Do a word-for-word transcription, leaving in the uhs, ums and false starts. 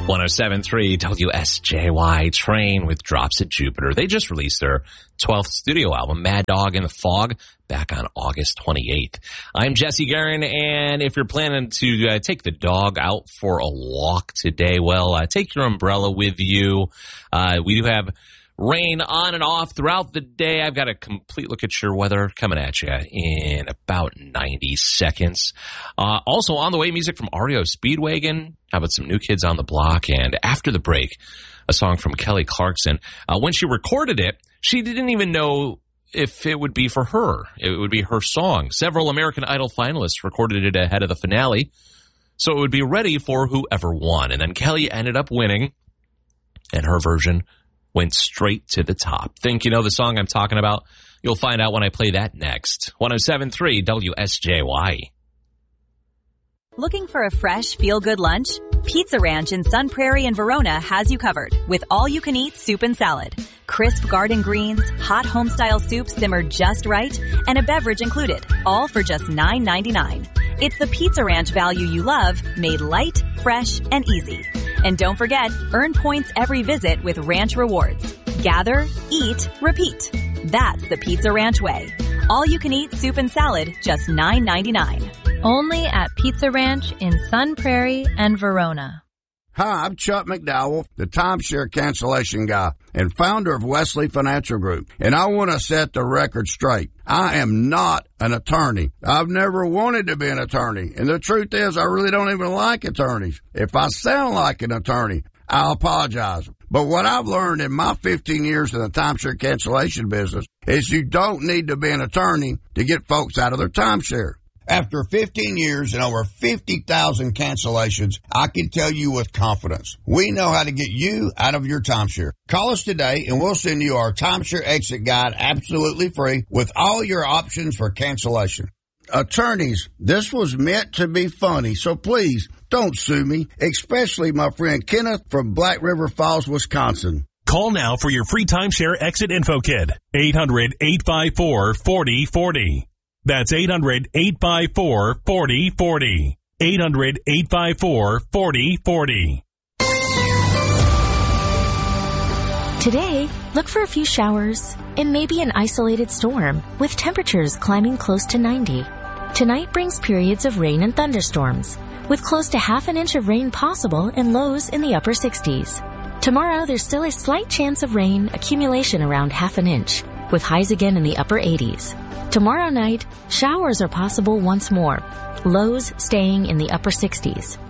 one oh seven point three W S J Y, Train with Drops at Jupiter. They just released their twelfth studio album, Mad Dog in the Fog, back on August twenty-eighth. I'm Jesse Guerin, and if you're planning to uh, take the dog out for a walk today, well, uh, take your umbrella with you. Uh, we do have rain on and off throughout the day. I've got a complete look at your weather coming at you in about ninety seconds. Uh, also on the way, music from R E O Speedwagon. How about some New Kids on the Block? And after the break, a song from Kelly Clarkson. Uh, when she recorded it, she didn't even know if it would be for her. It would be her song. Several American Idol finalists recorded it ahead of the finale, so it would be ready for whoever won. And then Kelly ended up winning, and her version went straight to the top. Think you know the song I'm talking about? You'll find out when I play that next. one oh seven point three W S J Y. Looking for a fresh, feel-good lunch? Pizza Ranch in Sun Prairie and Verona has you covered with all-you-can-eat soup and salad. Crisp garden greens, hot home-style soup simmered just right, and a beverage included, all for just nine ninety-nine. It's the Pizza Ranch value you love, made light, fresh, and easy. And don't forget, earn points every visit with Ranch Rewards. Gather, eat, repeat. That's the Pizza Ranch way. All-you-can-eat soup and salad, just nine ninety-nine. Only at Pizza Ranch in Sun Prairie and Verona. Hi, I'm Chuck McDowell, the timeshare cancellation guy and founder of Wesley Financial Group. And I want to set the record straight. I am not an attorney. I've never wanted to be an attorney. And the truth is, I really don't even like attorneys. If I sound like an attorney, I'll apologize. But what I've learned in my fifteen years in the timeshare cancellation business is you don't need to be an attorney to get folks out of their timeshare. After fifteen years and over fifty thousand cancellations, I can tell you with confidence, we know how to get you out of your timeshare. Call us today and we'll send you our timeshare exit guide absolutely free with all your options for cancellation. Attorneys, this was meant to be funny, so please don't sue me, especially my friend Kenneth from Black River Falls, Wisconsin. Call now for your free timeshare exit info kit. eight hundred, eight five four, four oh four oh. That's eight hundred, eight five four, four oh four oh. eight hundred, eight five four, four oh four oh. Today, look for a few showers and maybe an isolated storm with temperatures climbing close to ninety. Tonight brings periods of rain and thunderstorms with close to half an inch of rain possible and lows in the upper sixties. Tomorrow, there's still a slight chance of rain accumulation around half an inch with highs again in the upper eighties. Tomorrow night, showers are possible once more, lows staying in the upper sixties.